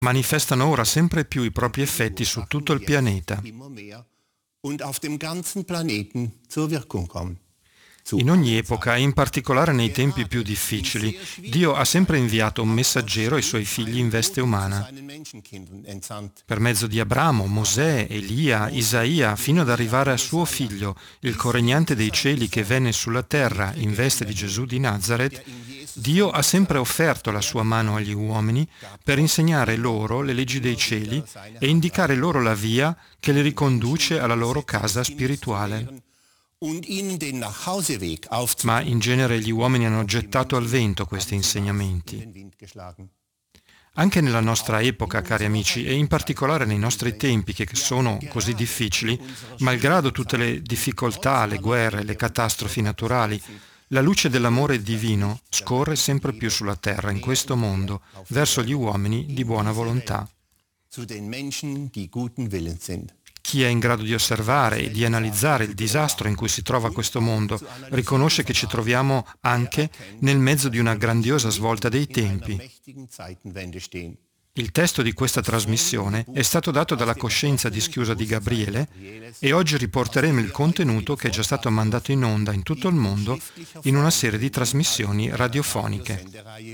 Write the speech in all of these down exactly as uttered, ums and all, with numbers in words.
manifestano ora sempre più i propri effetti su tutto il pianeta. In ogni epoca, e in particolare nei tempi più difficili, Dio ha sempre inviato un messaggero ai suoi figli in veste umana. Per mezzo di Abramo, Mosè, Elia, Isaia, fino ad arrivare a suo figlio, il coregnante dei cieli che venne sulla terra in veste di Gesù di Nazaret, Dio ha sempre offerto la sua mano agli uomini per insegnare loro le leggi dei cieli e indicare loro la via che li riconduce alla loro casa spirituale. Ma in genere gli uomini hanno gettato al vento questi insegnamenti. Anche nella nostra epoca, cari amici, e in particolare nei nostri tempi che sono così difficili, malgrado tutte le difficoltà, le guerre, le catastrofi naturali, la luce dell'amore divino scorre sempre più sulla terra, in questo mondo, verso gli uomini di buona volontà. Chi è in grado di osservare e di analizzare il disastro in cui si trova questo mondo riconosce che ci troviamo anche nel mezzo di una grandiosa svolta dei tempi. Il testo di questa trasmissione è stato dato dalla coscienza dischiusa di Gabriele e oggi riporteremo il contenuto che è già stato mandato in onda in tutto il mondo in una serie di trasmissioni radiofoniche.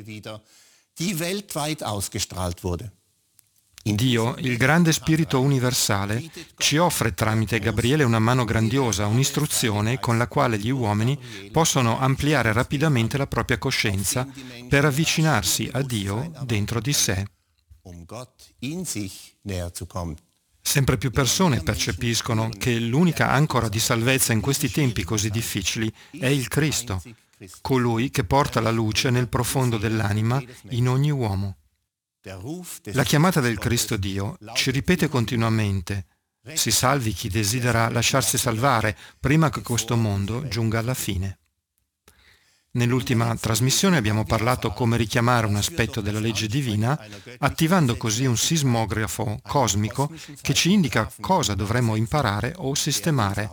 Dio, il grande spirito universale, ci offre tramite Gabriele una mano grandiosa, un'istruzione con la quale gli uomini possono ampliare rapidamente la propria coscienza per avvicinarsi a Dio dentro di sé. Sempre più persone percepiscono che l'unica ancora di salvezza in questi tempi così difficili è il Cristo, colui che porta la luce nel profondo dell'anima in ogni uomo. La chiamata del Cristo Dio ci ripete continuamente: si salvi chi desidera lasciarsi salvare prima che questo mondo giunga alla fine. Nell'ultima trasmissione abbiamo parlato come richiamare un aspetto della legge divina, attivando così un sismografo cosmico che ci indica cosa dovremmo imparare o sistemare.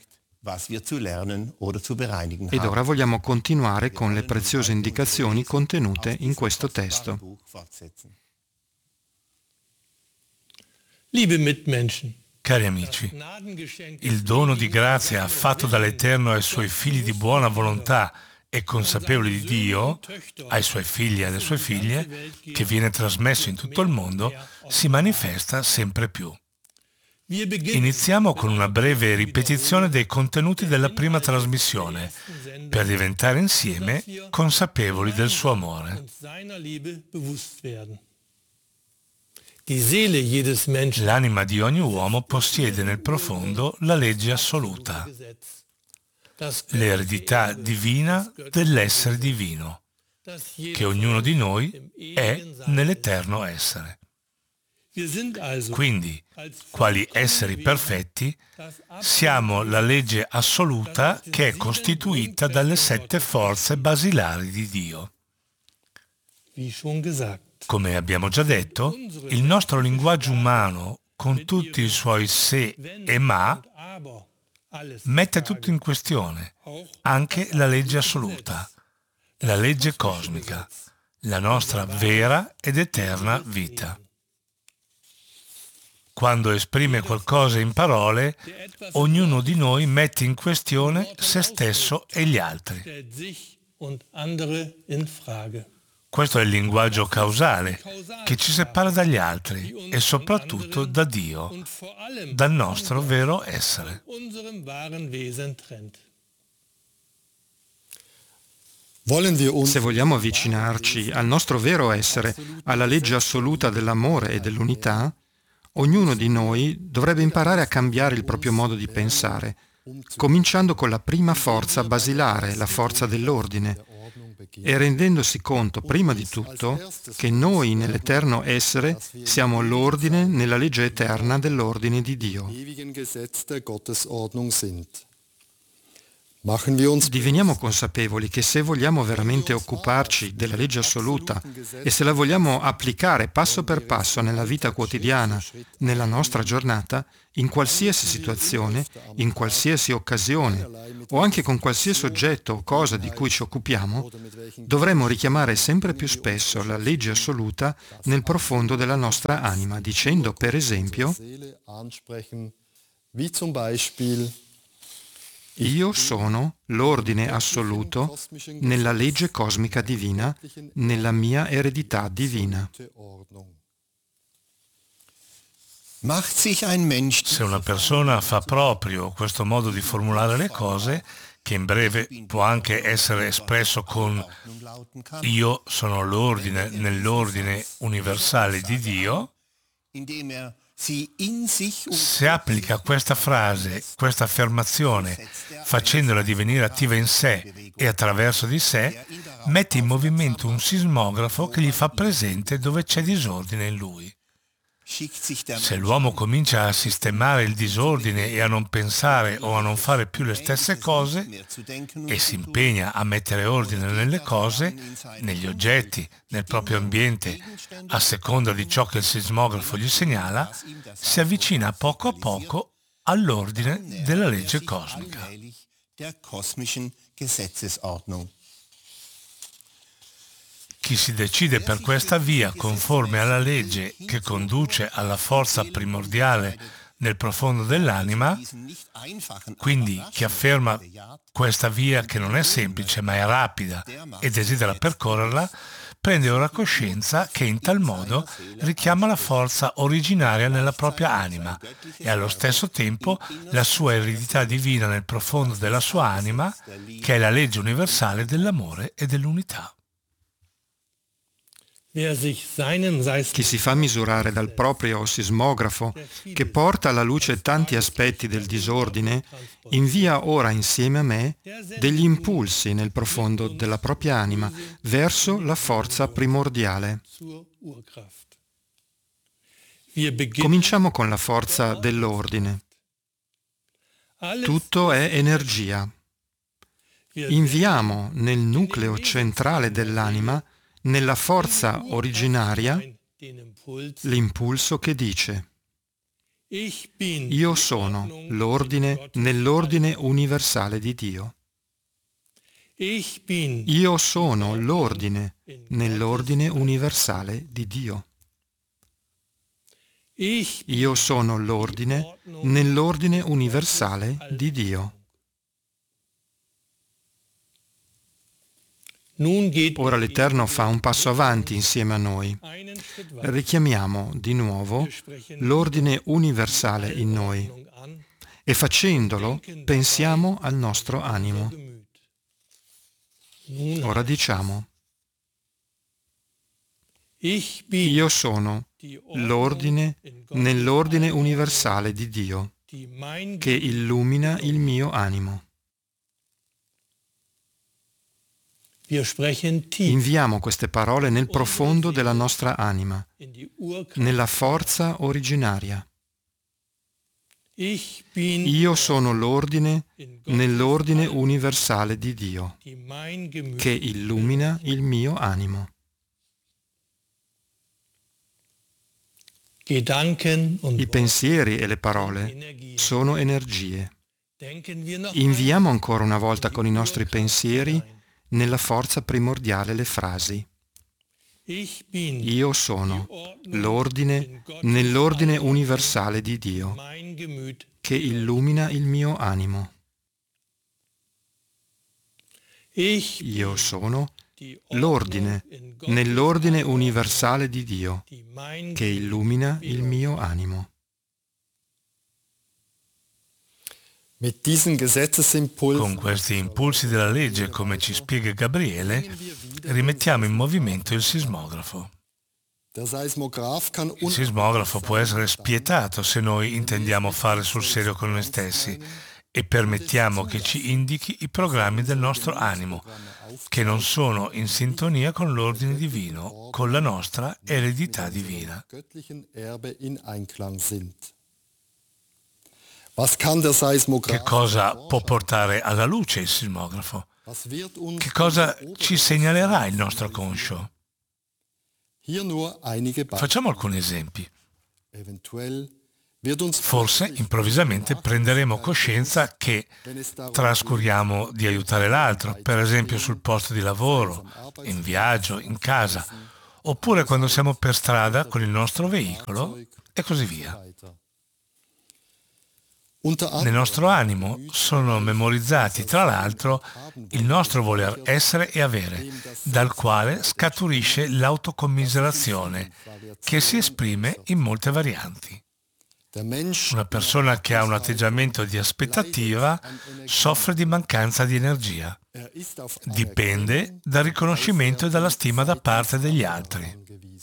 Ed ora vogliamo continuare con le preziose indicazioni contenute in questo testo. Cari amici, il dono di grazia fatto dall'Eterno ai suoi figli di buona volontà e consapevoli di Dio, ai suoi figli e alle sue figlie, che viene trasmesso in tutto il mondo, si manifesta sempre più. Iniziamo con una breve ripetizione dei contenuti della prima trasmissione, per diventare insieme consapevoli del suo amore. L'anima di ogni uomo possiede nel profondo la legge assoluta, l'eredità divina dell'essere divino, che ognuno di noi è nell'eterno essere. Quindi, quali esseri perfetti, siamo la legge assoluta che è costituita dalle sette forze basilari di Dio. Come abbiamo già detto, il nostro linguaggio umano, con tutti i suoi se e ma, mette tutto in questione, anche la legge assoluta, la legge cosmica, la nostra vera ed eterna vita. Quando esprime qualcosa in parole, ognuno di noi mette in questione se stesso e gli altri. Questo è il linguaggio causale che ci separa dagli altri e soprattutto da Dio, dal nostro vero essere. Se vogliamo avvicinarci al nostro vero essere, alla legge assoluta dell'amore e dell'unità, ognuno di noi dovrebbe imparare a cambiare il proprio modo di pensare, cominciando con la prima forza basilare, la forza dell'ordine, e rendendosi conto, prima di tutto, che noi nell'eterno essere siamo l'ordine nella legge eterna dell'ordine di Dio. Diveniamo consapevoli che se vogliamo veramente occuparci della legge assoluta e se la vogliamo applicare passo per passo nella vita quotidiana, nella nostra giornata, in qualsiasi situazione, in qualsiasi occasione o anche con qualsiasi oggetto o cosa di cui ci occupiamo, dovremmo richiamare sempre più spesso la legge assoluta nel profondo della nostra anima, dicendo per esempio: io sono l'ordine assoluto nella legge cosmica divina, nella mia eredità divina. Se una persona fa proprio questo modo di formulare le cose, che in breve può anche essere espresso con io sono l'ordine nell'ordine universale di Dio, se applica questa frase, questa affermazione, facendola divenire attiva in sé e attraverso di sé, mette in movimento un sismografo che gli fa presente dove c'è disordine in lui. Se l'uomo comincia a sistemare il disordine e a non pensare o a non fare più le stesse cose e si impegna a mettere ordine nelle cose, negli oggetti, nel proprio ambiente, a seconda di ciò che il sismografo gli segnala, si avvicina poco a poco all'ordine della legge cosmica. Chi si decide per questa via conforme alla legge che conduce alla forza primordiale nel profondo dell'anima, quindi chi afferma questa via che non è semplice ma è rapida e desidera percorrerla, prende ora coscienza che in tal modo richiama la forza originaria nella propria anima e allo stesso tempo la sua eredità divina nel profondo della sua anima, che è la legge universale dell'amore e dell'unità. Chi si fa misurare dal proprio sismografo, che porta alla luce tanti aspetti del disordine, invia ora insieme a me degli impulsi nel profondo della propria anima verso la forza primordiale. Cominciamo con la forza dell'ordine. Tutto è energia. Inviamo nel nucleo centrale dell'anima, nella forza originaria, l'impulso che dice: io sono l'ordine nell'ordine universale di Dio. Io sono l'ordine nell'ordine universale di Dio. Io sono l'ordine nell'ordine universale di Dio. Ora l'Eterno fa un passo avanti insieme a noi. Richiamiamo di nuovo l'ordine universale in noi e facendolo pensiamo al nostro animo. Ora diciamo: io sono l'ordine nell'ordine universale di Dio che illumina il mio animo. Inviamo queste parole nel profondo della nostra anima, nella forza originaria. Io sono l'ordine nell'ordine universale di Dio, che illumina il mio animo. I pensieri e le parole sono energie. Inviamo ancora una volta con i nostri pensieri nella forza primordiale le frasi: io sono l'ordine nell'ordine universale di Dio che illumina il mio animo. Io sono l'ordine nell'ordine universale di Dio che illumina il mio animo. Con questi impulsi della legge, come ci spiega Gabriele, rimettiamo in movimento il sismografo. Il sismografo può essere spietato se noi intendiamo fare sul serio con noi stessi e permettiamo che ci indichi i programmi del nostro animo, che non sono in sintonia con l'ordine divino, con la nostra eredità divina. Che cosa può portare alla luce il sismografo? Che cosa ci segnalerà il nostro conscio? Facciamo alcuni esempi. Forse improvvisamente prenderemo coscienza che trascuriamo di aiutare l'altro, per esempio sul posto di lavoro, in viaggio, in casa, oppure quando siamo per strada con il nostro veicolo e così via. Nel nostro animo sono memorizzati, tra l'altro, il nostro voler essere e avere, dal quale scaturisce l'autocommiserazione, che si esprime in molte varianti. Una persona che ha un atteggiamento di aspettativa soffre di mancanza di energia. Dipende dal riconoscimento e dalla stima da parte degli altri.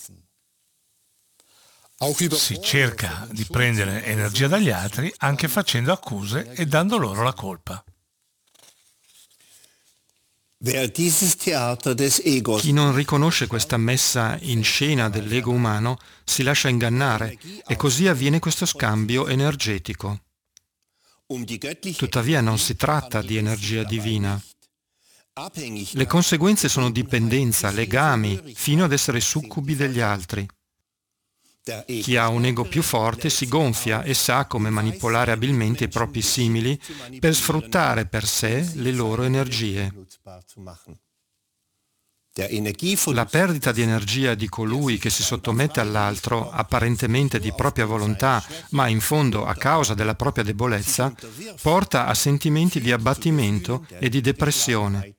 Si cerca di prendere energia dagli altri anche facendo accuse e dando loro la colpa. Chi non riconosce questa messa in scena dell'ego umano si lascia ingannare e così avviene questo scambio energetico. Tuttavia non si tratta di energia divina. Le conseguenze sono dipendenza, legami, fino ad essere succubi degli altri. Chi ha un ego più forte si gonfia e sa come manipolare abilmente i propri simili per sfruttare per sé le loro energie. La perdita di energia di colui che si sottomette all'altro, apparentemente di propria volontà, ma in fondo a causa della propria debolezza, porta a sentimenti di abbattimento e di depressione.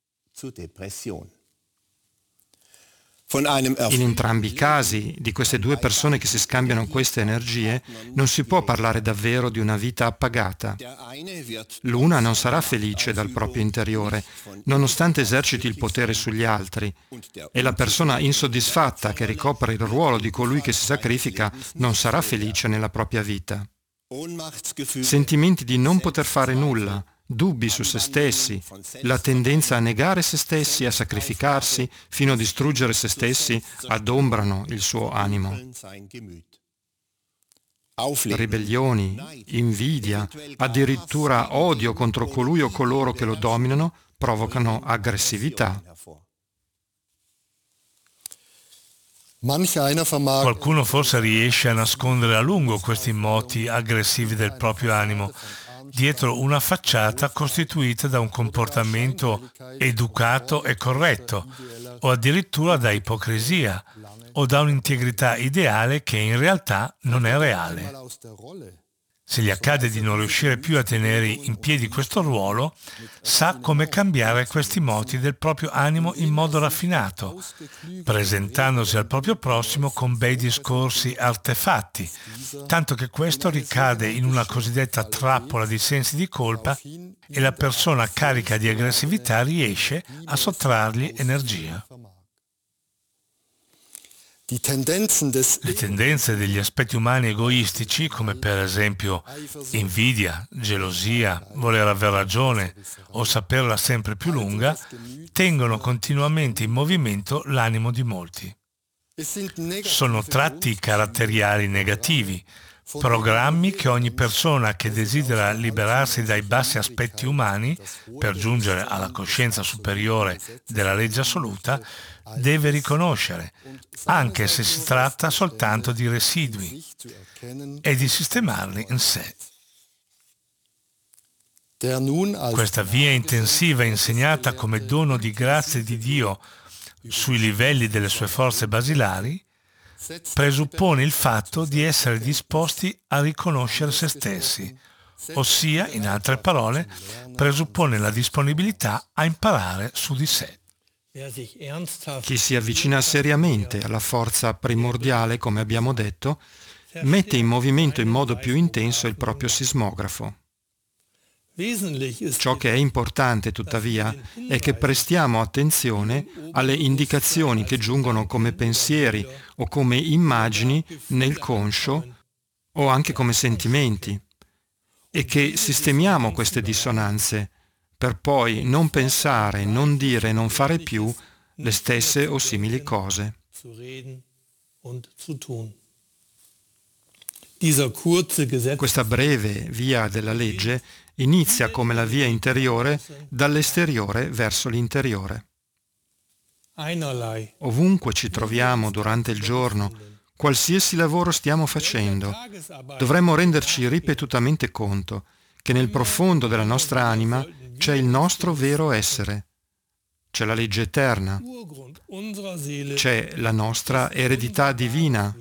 In entrambi i casi, di queste due persone che si scambiano queste energie, non si può parlare davvero di una vita appagata. L'una non sarà felice dal proprio interiore, nonostante eserciti il potere sugli altri, e la persona insoddisfatta che ricopre il ruolo di colui che si sacrifica non sarà felice nella propria vita. Sentimenti di non poter fare nulla, dubbi su se stessi, la tendenza a negare se stessi, a sacrificarsi, fino a distruggere se stessi, adombrano il suo animo. Ribellioni, invidia, addirittura odio contro colui o coloro che lo dominano provocano aggressività. Qualcuno forse riesce a nascondere a lungo questi moti aggressivi del proprio animo dietro una facciata costituita da un comportamento educato e corretto, o addirittura da ipocrisia, o da un'integrità ideale che in realtà non è reale. Se gli accade di non riuscire più a tenere in piedi questo ruolo, sa come cambiare questi moti del proprio animo in modo raffinato, presentandosi al proprio prossimo con bei discorsi artefatti, tanto che questo ricade in una cosiddetta trappola di sensi di colpa e la persona carica di aggressività riesce a sottrargli energia. Le tendenze degli aspetti umani egoistici, come per esempio invidia, gelosia, voler aver ragione o saperla sempre più lunga, tengono continuamente in movimento l'animo di molti. Sono tratti caratteriali negativi, programmi che ogni persona che desidera liberarsi dai bassi aspetti umani per giungere alla coscienza superiore della legge assoluta deve riconoscere, anche se si tratta soltanto di residui, e di sistemarli in sé. Questa via intensiva insegnata come dono di grazia di Dio sui livelli delle sue forze basilari presuppone il fatto di essere disposti a riconoscere se stessi, ossia, in altre parole, presuppone la disponibilità a imparare su di sé. Chi si avvicina seriamente alla forza primordiale, come abbiamo detto, mette in movimento in modo più intenso il proprio sismografo. Ciò che è importante, tuttavia, è che prestiamo attenzione alle indicazioni che giungono come pensieri o come immagini nel conscio o anche come sentimenti e che sistemiamo queste dissonanze per poi non pensare, non dire, non fare più le stesse o simili cose. Questa breve via della legge inizia come la via interiore dall'esteriore verso l'interiore. Ovunque ci troviamo durante il giorno, qualsiasi lavoro stiamo facendo, dovremmo renderci ripetutamente conto che nel profondo della nostra anima c'è il nostro vero essere, c'è la legge eterna, c'è la nostra eredità divina,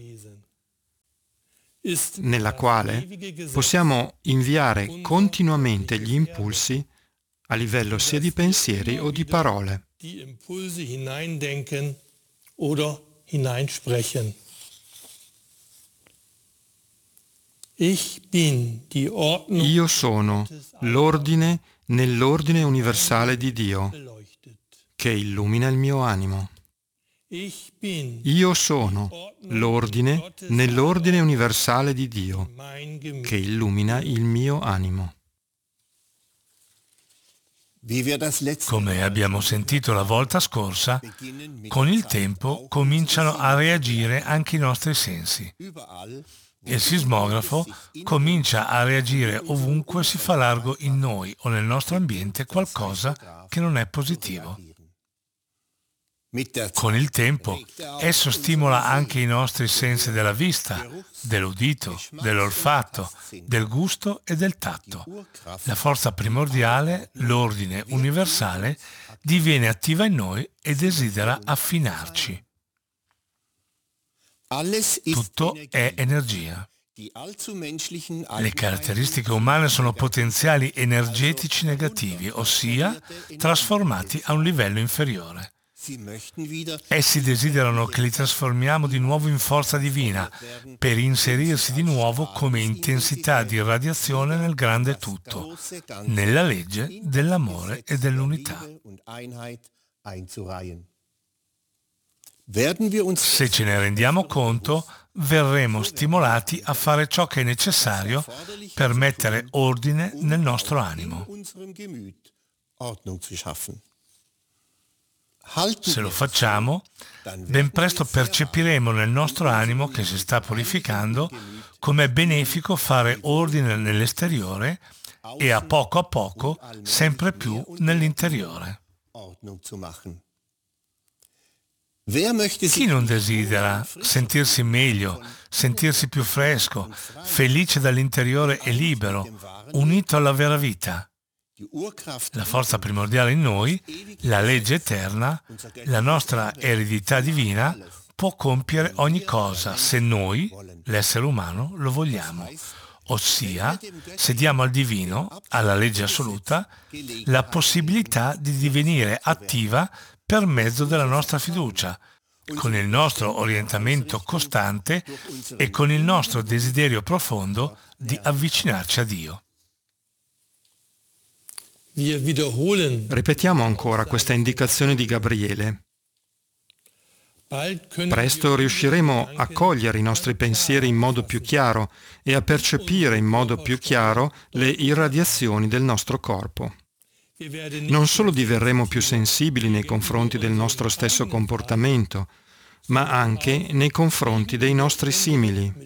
nella quale possiamo inviare continuamente gli impulsi a livello sia di pensieri o di parole. Io sono l'ordine nell'ordine universale di Dio che illumina il mio animo. Io sono l'ordine nell'ordine universale di Dio che illumina il mio animo. Come abbiamo sentito la volta scorsa, con il tempo cominciano a reagire anche i nostri sensi. Il sismografo comincia a reagire ovunque si fa largo in noi o nel nostro ambiente qualcosa che non è positivo. Con il tempo, esso stimola anche i nostri sensi della vista, dell'udito, dell'olfatto, del gusto e del tatto. La forza primordiale, l'ordine universale, diviene attiva in noi e desidera affinarci. Tutto è energia. Le caratteristiche umane sono potenziali energetici negativi, ossia trasformati a un livello inferiore. Essi desiderano che li trasformiamo di nuovo in forza divina per inserirsi di nuovo come intensità di radiazione nel grande tutto, nella legge dell'amore e dell'unità. Se ce ne rendiamo conto, verremo stimolati a fare ciò che è necessario per mettere ordine nel nostro animo. Se lo facciamo, ben presto percepiremo nel nostro animo che si sta purificando com'è benefico fare ordine nell'esteriore e a poco a poco sempre più nell'interiore. Chi non desidera sentirsi meglio, sentirsi più fresco, felice dall'interiore e libero, unito alla vera vita? La forza primordiale in noi, la legge eterna, la nostra eredità divina, può compiere ogni cosa se noi, l'essere umano, lo vogliamo. Ossia, se diamo al divino, alla legge assoluta, la possibilità di divenire attiva per mezzo della nostra fiducia, con il nostro orientamento costante e con il nostro desiderio profondo di avvicinarci a Dio. Ripetiamo ancora questa indicazione di Gabriele. Presto riusciremo a cogliere i nostri pensieri in modo più chiaro e a percepire in modo più chiaro le irradiazioni del nostro corpo. Non solo diverremo più sensibili nei confronti del nostro stesso comportamento, ma anche nei confronti dei nostri simili.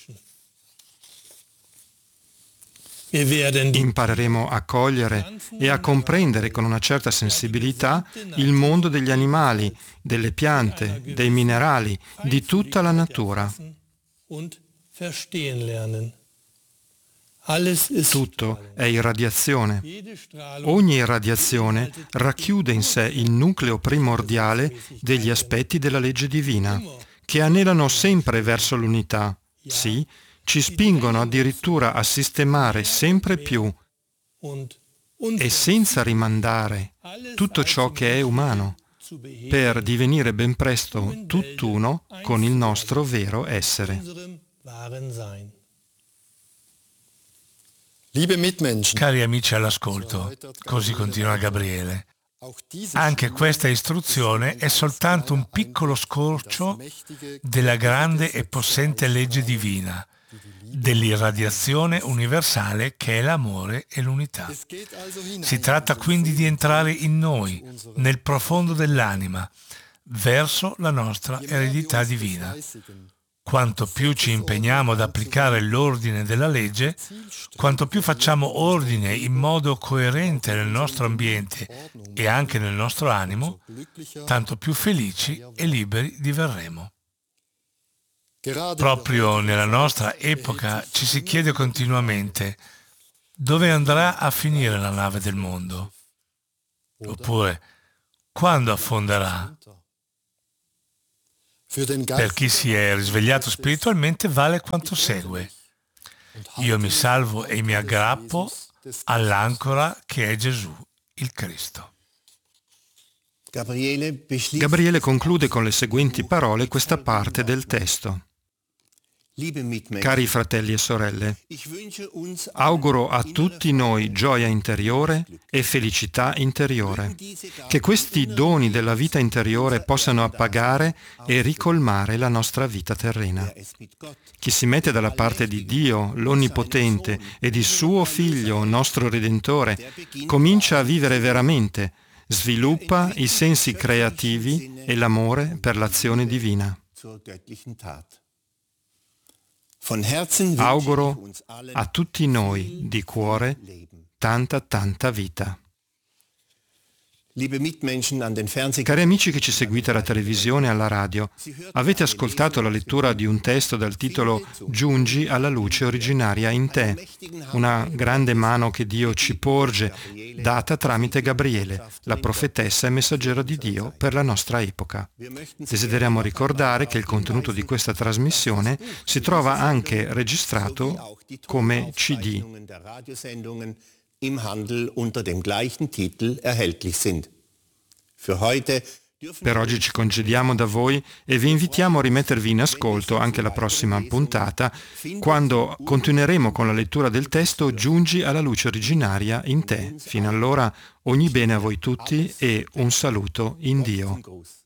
Impareremo a cogliere e a comprendere con una certa sensibilità il mondo degli animali, delle piante, dei minerali, di tutta la natura. Tutto è irradiazione. Ogni irradiazione racchiude in sé il nucleo primordiale degli aspetti della legge divina, che anelano sempre verso l'unità, sì, ci spingono addirittura a sistemare sempre più e senza rimandare tutto ciò che è umano, per divenire ben presto tutt'uno con il nostro vero essere. Cari amici all'ascolto, così continua Gabriele, anche questa istruzione è soltanto un piccolo scorcio della grande e possente legge divina, dell'irradiazione universale che è l'amore e l'unità. Si tratta quindi di entrare in noi, nel profondo dell'anima, verso la nostra eredità divina. Quanto più ci impegniamo ad applicare l'ordine della legge, quanto più facciamo ordine in modo coerente nel nostro ambiente e anche nel nostro animo, tanto più felici e liberi diverremo. Proprio nella nostra epoca ci si chiede continuamente: dove andrà a finire la nave del mondo? Oppure, quando affonderà? Per chi si è risvegliato spiritualmente vale quanto segue: io mi salvo e mi aggrappo all'ancora che è Gesù, il Cristo. Gabriele conclude con le seguenti parole questa parte del testo. Cari fratelli e sorelle, auguro a tutti noi gioia interiore e felicità interiore, che questi doni della vita interiore possano appagare e ricolmare la nostra vita terrena. Chi si mette dalla parte di Dio, l'Onnipotente, e di suo Figlio, nostro Redentore, comincia a vivere veramente, sviluppa i sensi creativi e l'amore per l'azione divina. Auguro a tutti noi di cuore tanta tanta vita. Cari amici che ci seguite alla televisione e alla radio, avete ascoltato la lettura di un testo dal titolo Giungi alla luce originaria in te, una grande mano che Dio ci porge, data tramite Gabriele, la profetessa e messaggero di Dio per la nostra epoca. Desideriamo ricordare che il contenuto di questa trasmissione si trova anche registrato come C D. Im Handel unter dem gleichen Titel erhältlich sind. Für heute Per oggi ci congediamo da voi e vi invitiamo a rimettervi in ascolto anche la prossima puntata, quando continueremo con la lettura del testo Giungi alla luce originaria in te. Fino allora, ogni bene a voi tutti e un saluto in Dio.